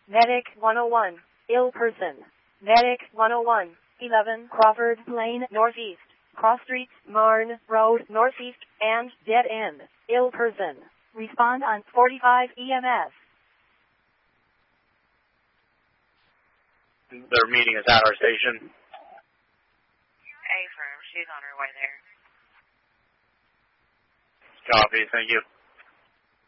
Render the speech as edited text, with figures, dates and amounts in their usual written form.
Medic 101, ill person. Medic 101, 11 Crawford Lane Northeast, Cross Street, Marne Road Northeast, and dead end, ill person. Respond on 45 EMS. Their meeting is at our station. Affirm, she's on her way there. Copy, thank you.